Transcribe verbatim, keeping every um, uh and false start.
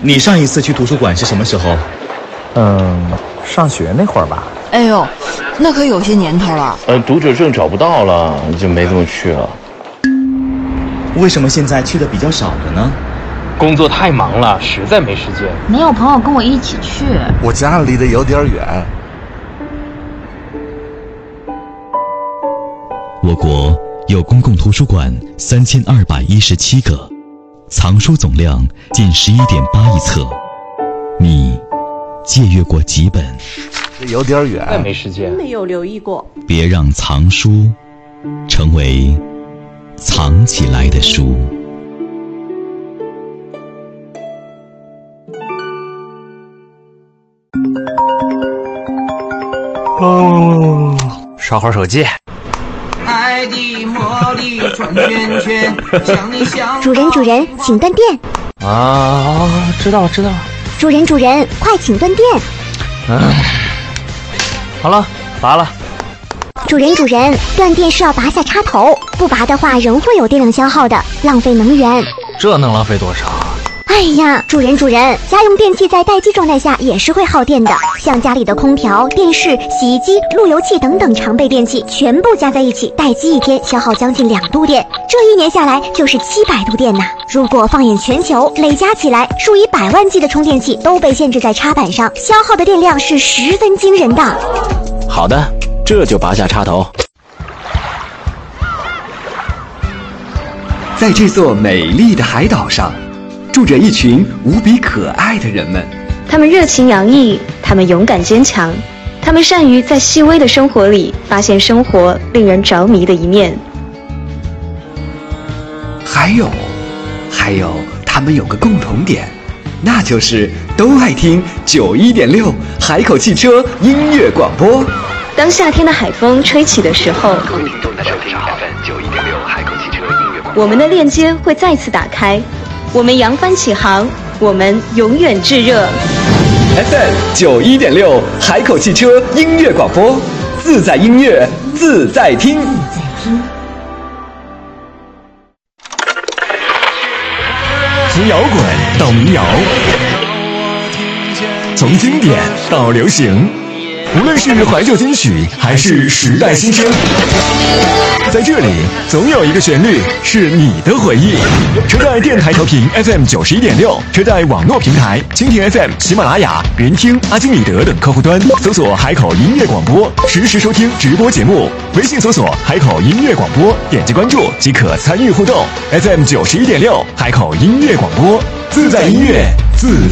你上一次去图书馆是什么时候？ 嗯，上学那会儿吧。 哎呦，那可有些年头了。 呃，读者证找不到了，就没怎么去了。 为什么现在去的比较少了呢？ 工作太忙了，实在没时间。 没有朋友跟我一起去。 我家离得有点远。 我国有公共图书馆三千二百一十七个，藏书总量近十一点八亿册。你借阅过几本？ 有点远， 再没时间。 没有留意过。 别让藏书成为藏起来的书。 哦，刷会儿手机。 爱的魔力转圈圈，像你像主人主人，请断电。 啊，知道了知道了。 主人主人，快请断电。 嗯，好了，拔了。 主人主人，断电是要拔下插头，不拔的话仍会有电量消耗的，浪费能源。 这能浪费多少？ 哎呀，主人主人，家用电器在待机状态下也是会耗电的，像家里的空调、电视、洗衣机、路由器等等常备电器，全部加在一起，待机一天消耗将近两度电，这一年下来就是七百度电呐。如果放眼全球，累加起来，数以百万计的充电器都被限制在插板上，消耗的电量是十分惊人的。 好的，这就拔下插头。 在这座美丽的海岛上，住着一群无比可爱的人们， 他们热情洋溢，他们勇敢坚强，他们善于在细微的生活里发现生活令人着迷的一面。 还有，还有，他们有个共同点，那就是都爱听九一点六海口汽车音乐广播。 当夏天的海风吹起的时候， 各位听众在收听 F M 九一点六海口汽车音乐广播， 我们的链接会再次打开。我们扬帆起航，我们永远炙热。 F M 九一点六海口汽车音乐广播，自在音乐，自在听。 从摇滚到民谣，从经典到流行，无论是怀旧金曲还是时代新声，在这里总有一个旋律是你的回忆。车载电台调频 F M 九十一点六，车载网络平台蜻蜓 F M、喜马拉雅、云听、阿基米德等客户端搜索海口音乐广播，实时收听直播节目。微信搜索海口音乐广播，点击关注即可参与互动。F M 九十一点六，海口音乐广播，自在音乐，自